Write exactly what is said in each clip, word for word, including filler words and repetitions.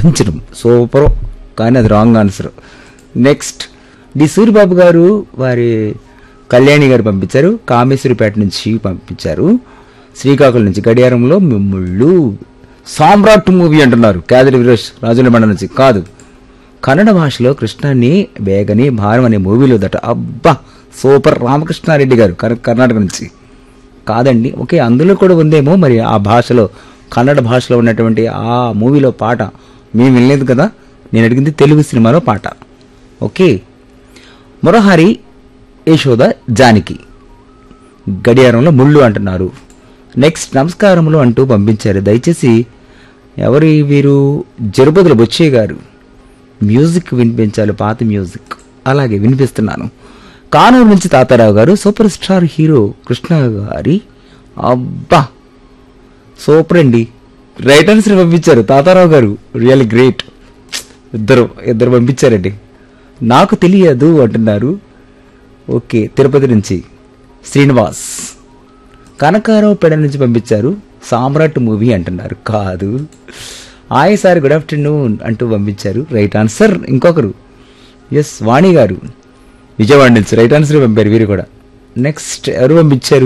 ప్రపంచం. సూపర్, కానీ అది wrong answer. Next D Suribabu గారు వారి కళ్యాణి గారు పంపించారు. కామేశ్వరిపేట నుంచి పంపించారు. శ్రీకాకుళం నుంచి గడియారంలో మిమ్ముళ్ళు సామ్రాట్ మూవీ అంటున్నారు. కేదరి వీరేష్ రాజుల మండ నుంచి. కాదు, కన్నడ భాషలో కృష్ణాన్ని బేగని భారం అనే మూవీలో దట. అబ్బా సూపర్, రామకృష్ణారెడ్డి గారు కర్ణాటక నుంచి. కాదండి, ఓకే అందులో కూడా ఉందేమో మరి. ఆ భాషలో కన్నడ భాషలో ఉన్నటువంటి ఆ మూవీలో పాట మేము వినలేదు కదా. నేను అడిగింది తెలుగు సినిమాలో పాట. ఓకే, మురహరి యశోద జానకి గడియారంలో ముళ్ళు అంటున్నారు. నెక్స్ట్ నమస్కారములు అంటూ పంపించారు. దయచేసి ఎవరి వీరు? జరుబదుల బొచ్చయ్య గారు. మ్యూజిక్ వినిపించాలి, పాత మ్యూజిక్. అలాగే వినిపిస్తున్నాను. కానూరు నుంచి తాతారావు గారు సూపర్ స్టార్ హీరో కృష్ణ గారి. అబ్బా సూపర్ అండి, రైట్ ఆన్సర్ పంపించారు తాతారావు గారు. Really great. ఇద్దరు ఇద్దరు పంపించారండి. నాకు తెలియదు అంటున్నారు. ఓకే, తిరుపతి నుంచి శ్రీనివాస్. కనకారావు పెడ నుంచి పంపించారు. సామ్రాట్ మూవీ అంటున్నారు. కాదు. హాయ్ సార్, గుడ్ ఆఫ్టర్నూన్ అంటూ పంపించారు. Right answer. ఇంకొకరు ఎస్ వాణి గారు విజయవాడ నుంచి రైట్ ఆన్సర్ పంపారు వీరు కూడా. నెక్స్ట్ ఎవరు పంపించారు?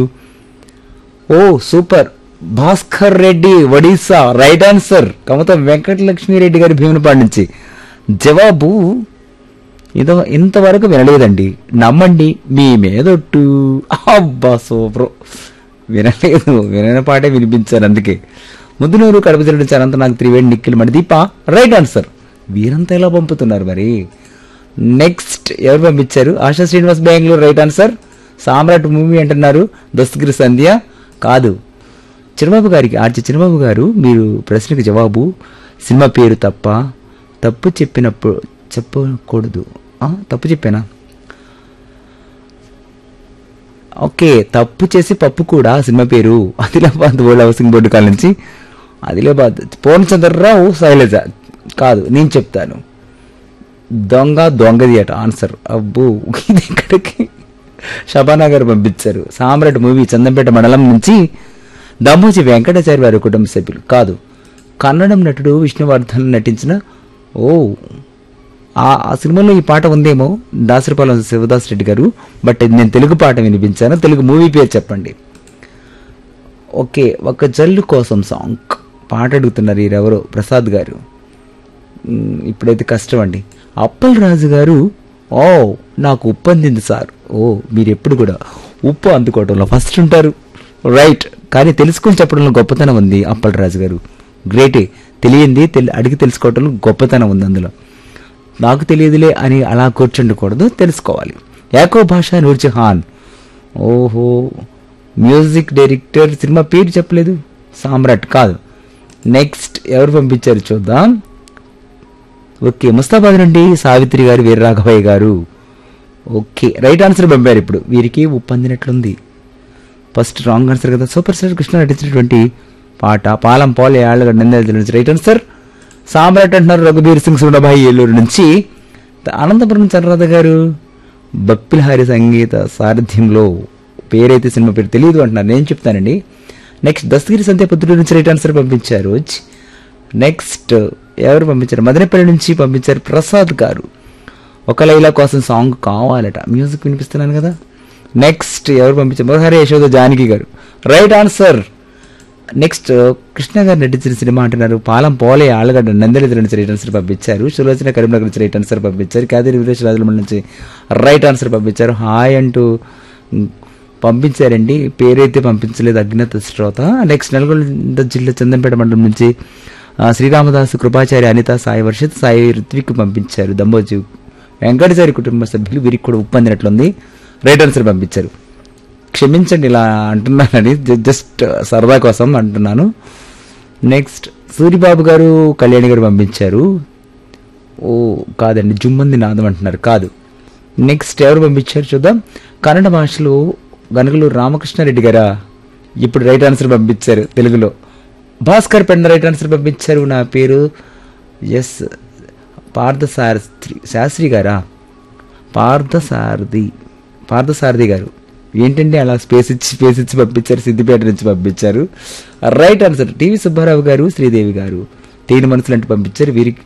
ఓ super, Bhaskar Reddy Odisha. Right answer. Kamatham Venkatalakshmi Reddy గారి భీమునిపాడు నుంచి. జవాబు ఇదో ఇంతవరకు వినలేదండి, నమ్మండి మీ మీదొట్టు. అబ్బా సూపర్, వినలేదు, వినని పాటే వినిపించారు. అందుకే ముద్దునూరు కడప జిల్లా నుంచి అనంతనాగ్ త్రివేణి నిఖిల్ మణిదీప. Right answer. వీరంతా ఎలా పంపుతున్నారు మరి. నెక్స్ట్ ఎవరు పంపించారు? ఆశా శ్రీనివాస్ బెంగళూరు. Right answer. సామ్రాట్ మూవీ అంటున్నారు. దస్తగిరి సంధ్య. కాదు. చిరబాబు గారికి ఆర్చి చిరబాబు గారు మీరు ప్రశ్నకు జవాబు సినిమా పేరు తప్ప తప్పు చెప్పినప్పుడు చెప్పకూడదు. తప్పు చెప్పానా? ఓకే, తప్పు చేసి పప్పు కూడా సినిమా పేరు. ఆదిలాబాద్ ఓల్డ్ హౌసింగ్ బోర్డు కాల నుంచి. ఆదిలాబాద్ పూర్ణచంద్రరావు శైలజ. కాదు, నేను చెప్తాను. దొంగ దొంగది అట ఆన్సర్. అబ్బో, ఇది ఇక్కడికి షబానా గారు పంపించారు. సామ్రాట్ మూవీ చందంపేట మండలం నుంచి దమ్మోజి వెంకటాచారి వారి కుటుంబ సభ్యులు. కాదు, కన్నడం నటుడు విష్ణువర్ధన్ నటించిన. ఓ ఆ సినిమాలో ఈ పాట ఉందేమో. దాసరిపాలెం శివదాస్ రెడ్డి గారు. బట్ నేను తెలుగు పాట వినిపించాను. తెలుగు మూవీ పేరు చెప్పండి. ఓకే, ఒక జల్లు కోసం సాంగ్ పాట అడుగుతున్నారు ఈరెవరో ప్రసాద్ గారు. ఇప్పుడైతే కష్టం అండి. అప్పల్ రాజు గారు. ఓ నాకు ఉప్పు అందింది సార్. ఓ మీరు ఎప్పుడు కూడా ఉప్పు అందుకోవడంలో ఫస్ట్ ఉంటారు. రైట్, కానీ తెలుసుకొని చెప్పడంలో గొప్పతనం ఉంది అప్పల్ రాజు గారు. గ్రేటే. తెలియంది తెలి అడిగి తెలుసుకోవడంలో గొప్పతనం ఉంది అందులో. నాకు తెలియదులే అని అలా కూర్చుండకూడదు, తెలుసుకోవాలి. యాకో భాష నూర్జహాన్. ఓహో, మ్యూజిక్ డైరెక్టర్. సినిమా పేరు చెప్పలేదు. సామ్రాట్. కాదు. నెక్స్ట్ ఎవరు పంపించారు చూద్దాం. ఓకే, ముస్తాబాద్ నుండి సావిత్రి గారు, వీరరాఘవయ్య గారు. ఓకే, రైట్ ఆన్సర్ పంపారు. ఇప్పుడు వీరికి ఉప్పందినట్లుంది. ఫస్ట్ రాంగ్ ఆన్సర్ కదా. సూపర్ స్టార్ కృష్ణ నటించినటువంటి పాట పాలం పోలే ఆళ్ళగడ్డ నంద్యాల నుంచి. Right answer. సామ్రాట్ అంటున్నారు రఘుబీర్ సింగ్ సుండభాయి ఏలూరు నుంచి. అనంతపురం చంద్రరాధ గారు బప్పిలహారి సంగీత సారథ్యంలో పేరైతే సినిమా పేరు తెలియదు అంటున్నారు. నేను చెప్తానండి. నెక్స్ట్ దస్తగిరి సంధ్య పుత్రుడి నుంచి రైట్ ఆన్సర్ పంపించారు. నెక్స్ట్ ఎవరు పంపించారు? మదనపల్లి నుంచి పంపించారు ప్రసాద్ గారు. ఒక లైలా కోసం సాంగ్ కావాలట. మ్యూజిక్ వినిపిస్తున్నాను కదా. నెక్స్ట్ ఎవరు పంపించారు? మురహరి యశోద జానకి గారు. Right answer. నెక్స్ట్ కృష్ణ గారు నటించిన సినిమా అంటున్నారు. పాలం పోలే ఆళ్ళగడ్డ నందలి నుంచి రైట్ ఆన్సర్ పంపించారు. సులోచన కరీంనగర్ నుంచి రైట్ ఆన్సర్ పంపించారు. కాదేరి వీరేష్ రాజుల నుంచి రైట్ ఆన్సర్ పంపించారు. హాయ్ అంటూ పంపించారండి. పేరైతే పంపించలేదు అజ్ఞాత శ్రోత. నెక్స్ట్ నల్గొండ జిల్లా చందంపేట మండలం నుంచి శ్రీరామదాసు, కృపాచారి, అనిత, సాయి వర్షిత్, సాయి ఋత్విక్ పంపించారు. దంబోజు వెంకటచారి కుటుంబ సభ్యులు. వీరికి కూడా ఉప్పందినట్లుంది. రైట్ ఆన్సర్ పంపించారు. క్షమించండి ఇలా అంటున్నానని, జస్ట్ సరదా కోసం అంటున్నాను. నెక్స్ట్ సూరిబాబు గారు, కళ్యాణి గారు పంపించారు. ఓ కాదండి, జుమ్మంది నాదం అంటున్నారు. కాదు. నెక్స్ట్ ఎవరు పంపించారు చూద్దాం. కన్నడ భాషలో గనగలూరు రామకృష్ణారెడ్డి గారా. ఇప్పుడు రైట్ ఆన్సర్ పంపించారు తెలుగులో. భాస్కర్ పెండ రైట్ ఆన్సర్ పంపించారు. నా పేరు ఎస్ పార్థసారథి శాస్త్రి గారా. పార్థసారథి పార్థసారథి గారు. ఏంటంటే అలా స్పేస్ ఇచ్చి స్పేస్ ఇచ్చి పంపించారు. సిద్దిపేట నుంచి పంపించారు. Right answer. టీవీ సుబ్బారావు గారు, శ్రీదేవి గారు. తేని మనసులు అంటే పంపించారు. వీరికి